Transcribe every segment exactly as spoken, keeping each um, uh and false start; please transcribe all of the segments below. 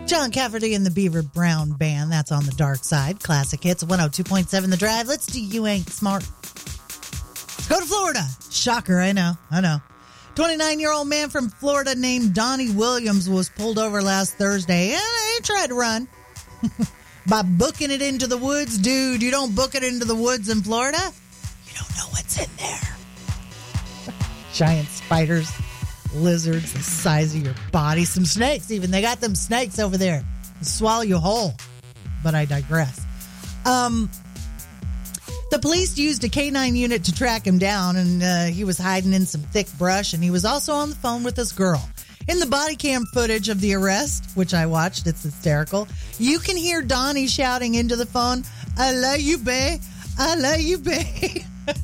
John Cafferty and the Beaver Brown Band. That's On the Dark Side. Classic hits, one oh two point seven The Drive. Let's do You Ain't Smart. Go to Florida. Shocker, I know, I know. twenty-nine-year-old man from Florida named Donnie Williams was pulled over last Thursday, and he tried to run by booking it into the woods. Dude, you don't book it into the woods in Florida, you don't know what's in there. Giant spiders, lizards the size of your body, some snakes even. They got them snakes over there. They'll swallow you whole. But I digress. Um... The police used a K nine unit to track him down, and uh, he was hiding in some thick brush, and he was also on the phone with this girl. In the body cam footage of the arrest, which I watched, it's hysterical, you can hear Donnie shouting into the phone, "I love you, babe. I love you, babe."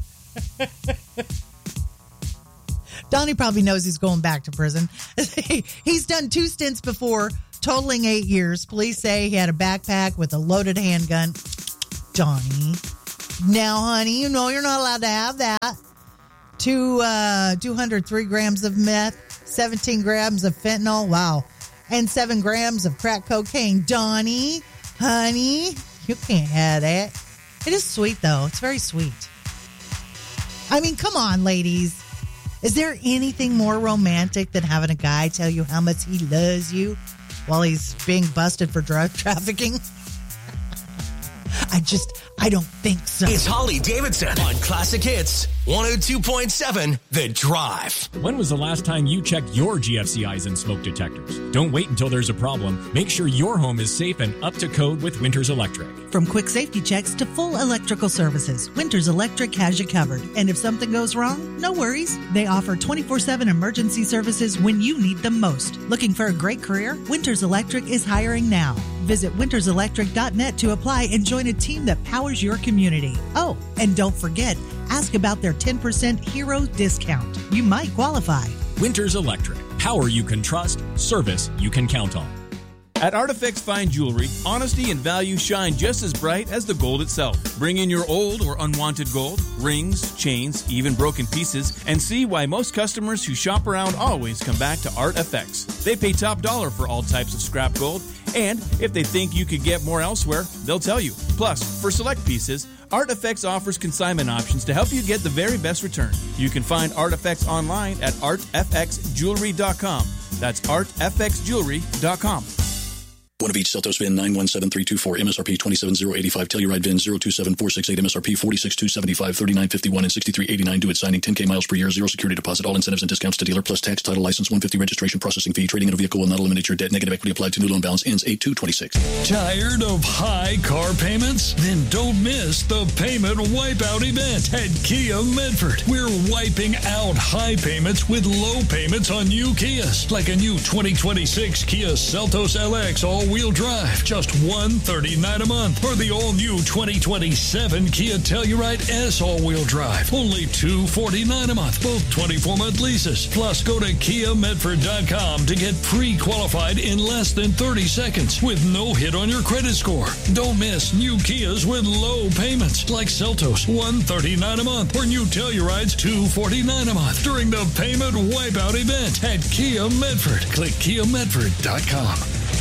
Donnie probably knows he's going back to prison. He's done two stints before, totaling eight years. Police say he had a backpack with a loaded handgun. Donnie. Now, honey, you know you're not allowed to have that. Two, uh, two hundred three grams of meth, seventeen grams of fentanyl, wow, and seven grams of crack cocaine. Donnie, honey, you can't have that. It is sweet, though. It's very sweet. I mean, come on, ladies. Is there anything more romantic than having a guy tell you how much he loves you while he's being busted for drug trafficking? I just, I don't think so. It's Holly Davidson on Classic Hits one oh two point seven The Drive. When was the last time you checked your G F C Is and smoke detectors? Don't wait until there's a problem. Make sure your home is safe and up to code with Winters Electric. From quick safety checks to full electrical services, Winters Electric has you covered. And if something goes wrong, no worries. They offer twenty-four seven emergency services when you need them most. Looking for a great career? Winters Electric is hiring now. Visit winters electric dot net to apply and join a team that powers your community. Oh, and don't forget, ask about their ten percent hero discount. You might qualify. Winters Electric. Power you can trust. Service you can count on. At Artifacts Fine Jewelry, honesty and value shine just as bright as the gold itself. Bring in your old or unwanted gold, rings, chains, even broken pieces, and see why most customers who shop around always come back to Artifacts. They pay top dollar for all types of scrap gold, and if they think you could get more elsewhere, they'll tell you. Plus, for select pieces, Artifacts offers consignment options to help you get the very best return. You can find Artifacts online at art f x jewelry dot com. That's art f x jewelry dot com. One of each Celtos V I N nine one seven three two four, M S R P twenty-seven thousand eighty-five, Telluride V I N zero two seven four six eight, M S R P forty-six thousand two hundred seventy-five, thirty-nine fifty-one, and sixty-three eighty-nine. Due at signing, ten K miles per year, zero security deposit, all incentives and discounts to dealer, plus tax, title, license, one hundred fifty registration processing fee. Trading in a vehicle will not eliminate your debt. Negative equity applied to new loan balance ends eight two twenty-six. Tired of high car payments? Then don't miss the Payment Wipeout event at Kia Medford. We're wiping out high payments with low payments on new Kias, like a new twenty twenty-six Kia Seltos L X all-wheel drive. Just one hundred thirty-nine dollars a month. Or the all-new twenty twenty-seven Kia Telluride S all-wheel drive. Only two hundred forty-nine dollars a month. Both twenty-four month leases. Plus, go to kia medford dot com to get pre-qualified in less than thirty seconds with no hit on your credit score. Don't miss new Kias with low payments like Seltos, one hundred thirty-nine dollars a month. Or new Tellurides, two hundred forty-nine dollars a month during the Payment Wipeout event at Kia Medford. Click kia medford dot com.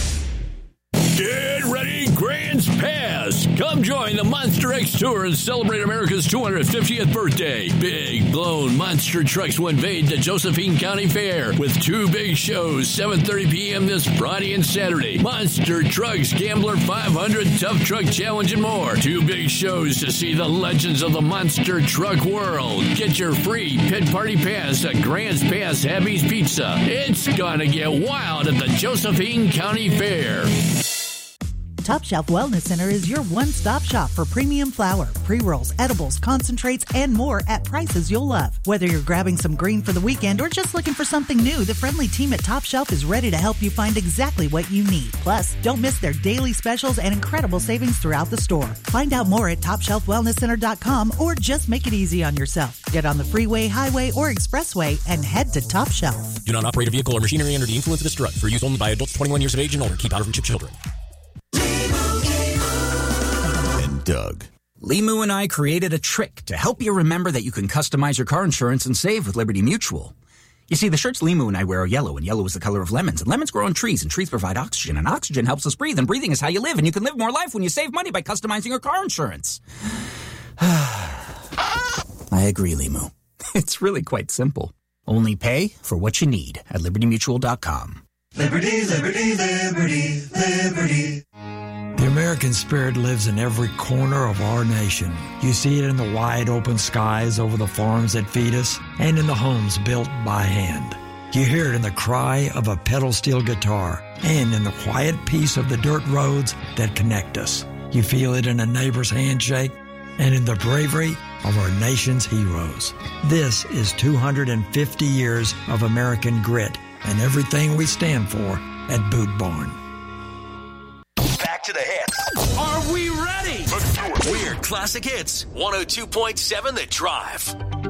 Get ready, Grants Pass. Come join the Monster X Tour and celebrate America's two hundred fiftieth birthday. Big blown monster trucks will invade the Josephine County Fair with two big shows, seven thirty p.m. this Friday and Saturday. Monster Trucks, Gambler five hundred, Tough Truck Challenge, and more. Two big shows to see the legends of the monster truck world. Get your free pit party pass at Grants Pass Abby's Pizza. It's gonna get wild at the Josephine County Fair. Top Shelf Wellness Center is your one-stop shop for premium flour, pre-rolls, edibles, concentrates, and more at prices you'll love. Whether you're grabbing some green for the weekend or just looking for something new, the friendly team at Top Shelf is ready to help you find exactly what you need. Plus, don't miss their daily specials and incredible savings throughout the store. Find out more at top shelf wellness center dot com or just make it easy on yourself. Get on the freeway, highway, or expressway and head to Top Shelf. Do not operate a vehicle or machinery under the influence of this drug. For use only by adults twenty-one years of age and older. Keep out of children. Doug. Limu and I created a trick to help you remember that you can customize your car insurance and save with Liberty Mutual. You see, the shirts Limu and I wear are yellow, and yellow is the color of lemons. And lemons grow on trees, and trees provide oxygen, and oxygen helps us breathe, and breathing is how you live, and you can live more life when you save money by customizing your car insurance. I agree, Limu. It's really quite simple. Only pay for what you need at Liberty Mutual dot com. Liberty, liberty, liberty, liberty. The American spirit lives in every corner of our nation. You see it in the wide open skies over the farms that feed us and in the homes built by hand. You hear it in the cry of a pedal steel guitar and in the quiet peace of the dirt roads that connect us. You feel it in a neighbor's handshake and in the bravery of our nation's heroes. This is two hundred fifty years of American grit and everything we stand for at Boot Barn. Back to the hits. Are we ready? Let's do it. We're Classic Hits, one oh two point seven The Drive.